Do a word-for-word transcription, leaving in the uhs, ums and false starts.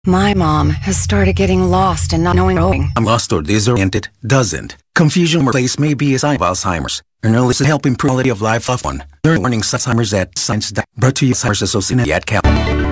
My mom has started getting lost and not knowing where going. I'm lost or disoriented doesn't. Confusion or place may be a sign of Alzheimer's. An early to help improve quality of life of one. Learn warning Alzheimer's at Science. Brought to you Alzheimer's Association at Cal.